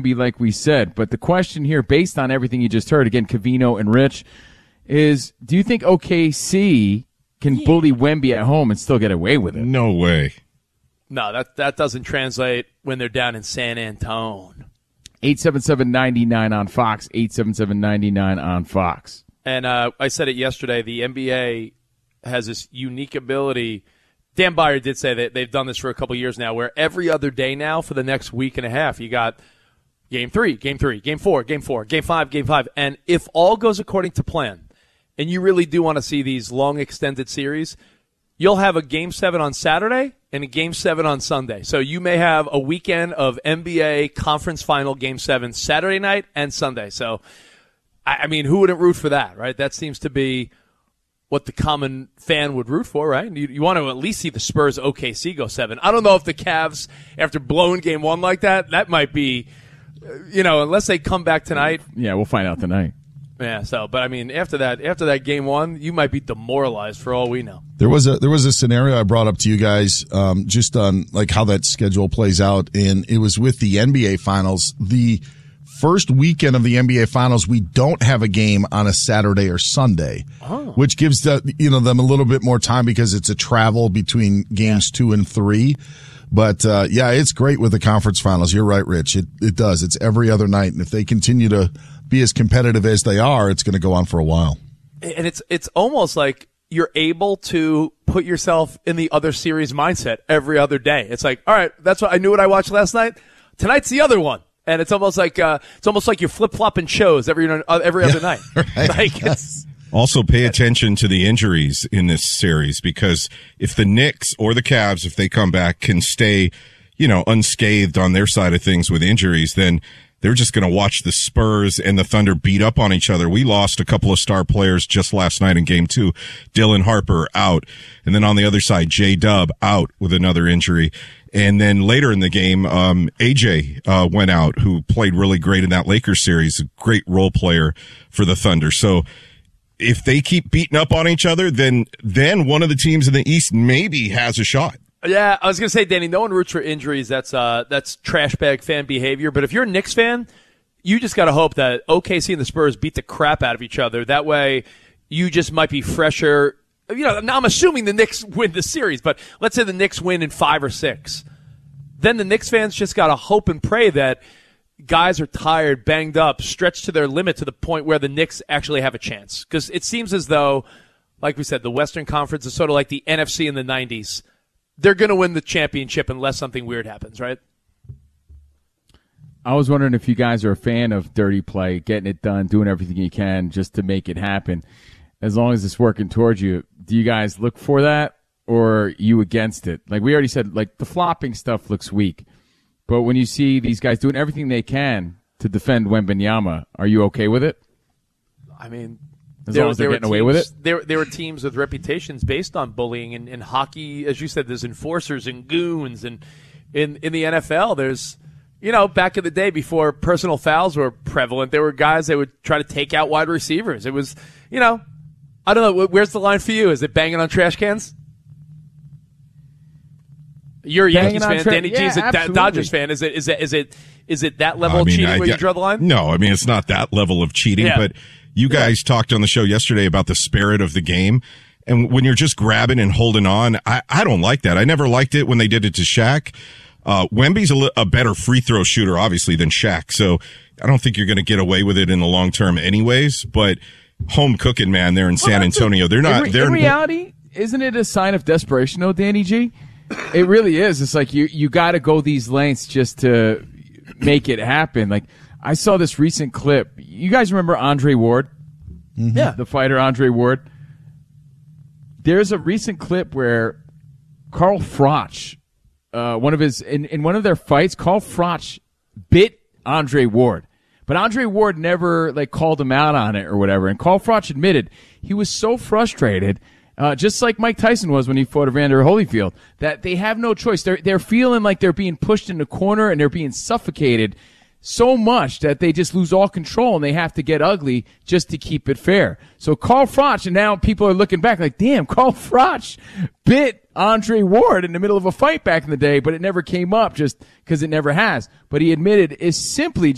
Wemby, like we said. But the question here, based on everything you just heard, again, Covino and Rich, is do you think OKC can bully Wemby at home and still get away with it? No way. No, that doesn't translate when they're down in San Antone. 877-99 on Fox, 877-99 on Fox. And I said it yesterday, the NBA has this unique ability. Dan Byer did say that they've done this for a couple years now, where every other day now for the next week and a half, you got Game 3, Game 4, Game 4, Game 5, Game 5. And if all goes according to plan, and you really do want to see these long extended series, you'll have a Game 7 on Saturday and a Game 7 on Sunday. So you may have a weekend of NBA Conference Final Game 7 Saturday night and Sunday. So, I mean, who wouldn't root for that, right? That seems to be what the common fan would root for, right? You want to at least see the Spurs OKC go 7. I don't know if the Cavs, after blowing Game 1 like that might be, unless they come back tonight. Yeah, we'll find out tonight. Yeah, but I mean, after that Game 1, you might be demoralized for all we know. There was a scenario I brought up to you guys, just on like how that schedule plays out, and it was with the NBA Finals. The first weekend of the NBA Finals, we don't have a game on a Saturday or Sunday, which gives them a little bit more time because it's a travel between games 2 and 3. But it's great with the conference finals. You're right, Rich. It does. It's every other night, and if they continue to be as competitive as they are, it's going to go on for a while. And it's almost like you're able to put yourself in the other series mindset every other day. It's like, all right, that's what I knew what I watched last night. Tonight's the other one. And it's almost like you're flip-flopping shows every other night. Right. Also, pay attention to the injuries in this series, because if the Knicks or the Cavs, if they come back, can stay, unscathed on their side of things with injuries, then they're just going to watch the Spurs and the Thunder beat up on each other. We lost a couple of star players just last night in Game 2. Dylan Harper out. And then on the other side, J-Dub out with another injury. And then later in the game, AJ went out, who played really great in that Lakers series, a great role player for the Thunder. So if they keep beating up on each other, then one of the teams in the East maybe has a shot. Yeah, I was going to say, Danny, no one roots for injuries. That's trash bag fan behavior. But if you're a Knicks fan, you just got to hope that OKC and the Spurs beat the crap out of each other. That way, you just might be fresher. Now I'm assuming the Knicks win the series, but let's say the Knicks win in 5 or 6. Then the Knicks fans just got to hope and pray that guys are tired, banged up, stretched to their limit to the point where the Knicks actually have a chance. Because it seems as though, like we said, the Western Conference is sort of like the NFC in the 90s. They're going to win the championship unless something weird happens, right? I was wondering if you guys are a fan of dirty play, getting it done, doing everything you can just to make it happen. As long as it's working towards you, do you guys look for that, or are you against it? Like we already said, like the flopping stuff looks weak. But when you see these guys doing everything they can to defend Wembanyama, are you okay with it? I mean, as long as they're getting away with it? There were teams with reputations based on bullying. And in hockey, as you said, there's enforcers and goons. And in the NFL, there's, back in the day before personal fouls were prevalent, there were guys that would try to take out wide receivers. It was, I don't know. Where's the line for you? Is it banging on trash cans? You're a Yankees fan. Danny G's a Dodgers fan. Is it that level of cheating where you draw the line? No, I mean, it's not that level of cheating, but you guys talked on the show yesterday about the spirit of the game. And when you're just grabbing and holding on, I don't like that. I never liked it when they did it to Shaq. Wemby's a better free throw shooter, obviously, than Shaq. So I don't think you're going to get away with it in the long term anyways. But home cooking, man, there in San Antonio. They're not. In reality, isn't it a sign of desperation, though, Danny G? It really is. It's like you got to go these lengths just to make it happen. Like I saw this recent clip. You guys remember Andre Ward? Mm-hmm. Yeah, the fighter Andre Ward. There's a recent clip where Carl Froch, in one of their fights, Carl Froch bit Andre Ward. But Andre Ward never called him out on it or whatever. And Carl Froch admitted he was so frustrated, just like Mike Tyson was when he fought Evander Holyfield, that they have no choice. They're feeling like they're being pushed in the corner and they're being suffocated so much that they just lose all control and they have to get ugly just to keep it fair. So Carl Froch, and now people are looking back like, damn, Carl Froch bit Andre Ward in the middle of a fight back in the day, but it never came up just because it never has. But he admitted it's simply